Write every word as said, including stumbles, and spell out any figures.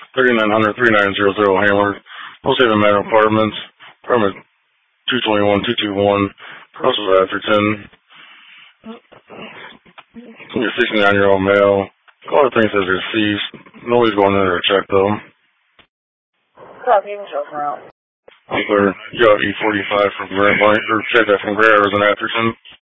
thirty-nine hundred, thirty-nine hundred Hamler, Haven Manor Apartments, permit two twenty-one, two twenty-one, Cross of Atherton. Your sixty-nine-year-old male. Caller thinks says deceased. Nobody's going in there to check, though. Copy, Michelle Brown. Clear. You got E forty-five from Grant, or check that from Grant, or was in Atherton.